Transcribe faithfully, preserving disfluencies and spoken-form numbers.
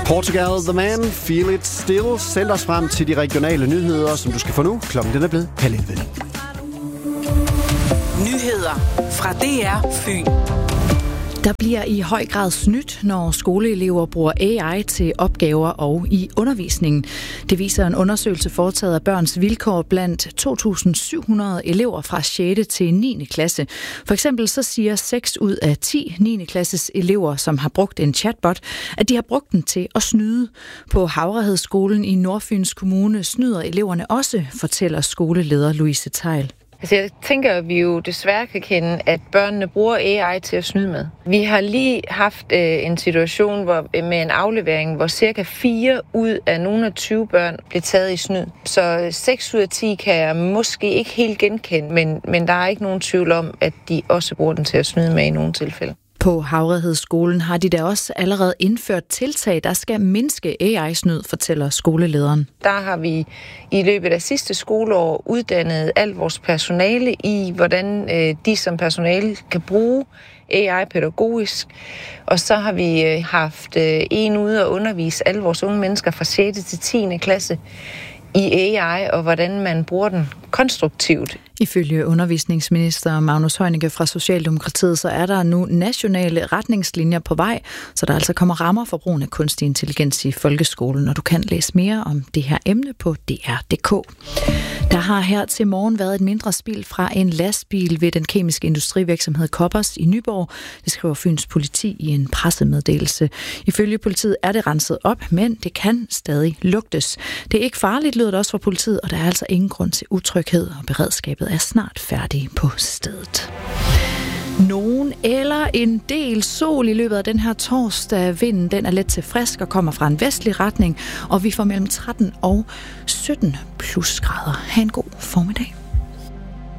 Portugal, The Man, Feel It Still, send os frem til de regionale nyheder, som du skal få nu. Klokken den er blevet halv elleve. Nyheder fra D R Fyn. Der bliver i høj grad snydt, når skoleelever bruger A I til opgaver og i undervisningen. Det viser en undersøgelse foretaget af Børns Vilkår blandt to tusind syv hundrede elever fra sjette til niende klasse. For eksempel så siger seks ud af ti niende klasses elever, som har brugt en chatbot, at de har brugt den til at snyde. På Havrehedsskolen i Nordfyns Kommune snyder eleverne også, fortæller skoleleder Louise Theil. Altså jeg tænker, at vi jo desværre kan kende, at børnene bruger A I til at snyde med. Vi har lige haft øh, en situation hvor, med en aflevering, hvor cirka fire ud af nogle af tyve børn blev taget i snyd. Så seks ud af ti kan jeg måske ikke helt genkende, men, men der er ikke nogen tvivl om, at de også bruger den til at snyde med i nogle tilfælde. På Havrehedsskolen har de da også allerede indført tiltag, der skal mindske A I-snyd, fortæller skolelederen. Der har vi i løbet af sidste skoleår uddannet alt vores personale i, hvordan øh, de som personale kan bruge A I pædagogisk. Og så har vi øh, haft øh, en ude og undervise alle vores unge mennesker fra sjette til tiende klasse i A I, og hvordan man bruger den konstruktivt. Ifølge undervisningsminister Magnus Heunicke fra Socialdemokratiet, så er der nu nationale retningslinjer på vej, så der altså kommer rammer for brugen af kunstig intelligens i folkeskolen, og du kan læse mere om det her emne på D R punktum d k. Der har her til morgen været et mindre spild fra en lastbil ved den kemiske industrivirksomhed Koppers i Nyborg. Det skriver Fyns politi i en pressemeddelelse. Ifølge politiet er det renset op, men det kan stadig lugtes. Det er ikke farligt, lyder det også fra politiet, og der er altså ingen grund til utryghed, og beredskabet er snart færdig på stedet. Nogen eller en del sol i løbet af den her torsdag. Vinden den er let til frisk og kommer fra en vestlig retning, og vi får mellem tretten og sytten plusgrader. Ha' en god formiddag.